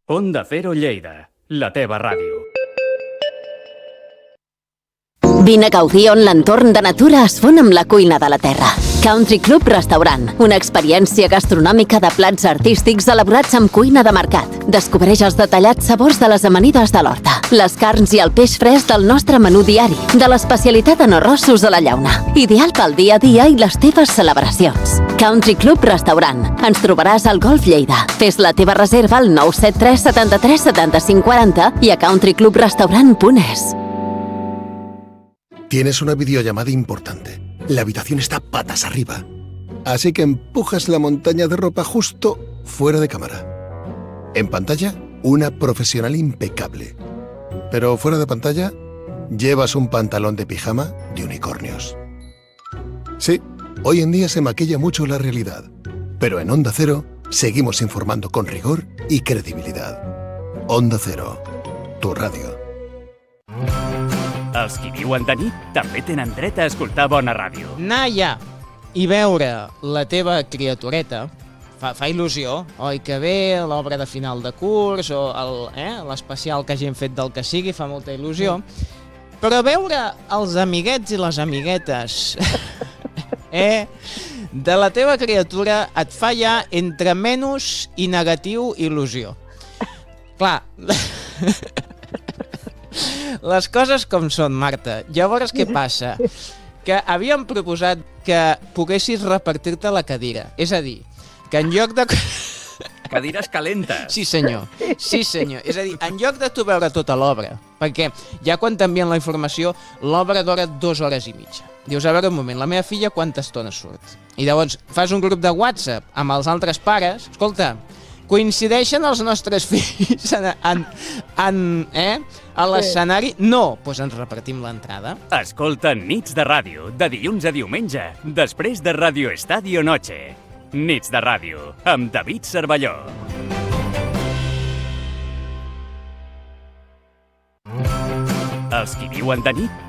Onda Cero Lleida, la teva ràdio. Vine a gaudir on l'entorn de natura es fon amb la cuina de la terra. Country Club Restaurant, una experiència gastronòmica de plats artístics elaborats amb cuina de mercat. Descobreix els detallats sabors de les amanides de l'horta, les carns i el peix fresc del nostre menú diari, de l'especialitat en arrossos a la llauna. Ideal pel dia a dia i les teves celebracions. Country Club Restaurant. Ens trobaràs al Golf Lleida. Fes la teva reserva al 973 73 75 40 i a countryclubrestaurant.es. Tienes una videollamada importante. La habitación está patas arriba. Así que empujas la montaña de ropa justo fuera de cámara. En pantalla, una profesional impecable. Pero fuera de pantalla, llevas un pantalón de pijama de unicornios. Sí, hoy en día se maquilla mucho la realidad. Pero en Onda Cero seguimos informando con rigor y credibilidad. Onda Cero, tu ràdio. Els qui viuen de nit també tenen dret a escoltar bona ràdio. Anar allà i veure la teva criatureta fa il·lusió, oi que bé, l'obra de final de curs o l'especial que hagin fet del que sigui, fa molta il·lusió, però veure els amiguets i les amiguetes de la teva criatura et fa ja entre menys i negatiu il·lusió. Clar, les coses com són, Marta. Llavors, què passa? Que havíem proposat que poguessis repartir-te la cadira. És a dir, que en lloc de... Cadires calentes. Sí, senyor. Sí, senyor. És a dir, en lloc de tu veure tota l'obra, perquè ja quan t'envien la informació, l'obra dura 2 hores i mitja. Dius, a veure un moment, la meva filla quanta estona surt? I llavors fas un grup de WhatsApp amb els altres pares. Escolta, coincideixen els nostres fills a l'escenari? No, doncs ens repartim l'entrada. Escolta Nits de Ràdio, de dilluns a diumenge, després de Radio Estadio Noche. Nits de Ràdio, amb David Cervelló. Els qui viuen de nit